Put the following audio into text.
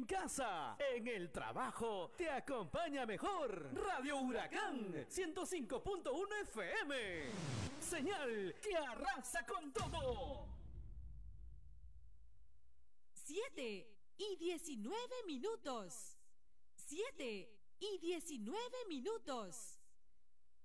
en casa, en el trabajo, te acompaña mejor. Radio Huracán 105.1 FM. Señal que arrasa con todo. 7:19 minutos. 7:19 minutos.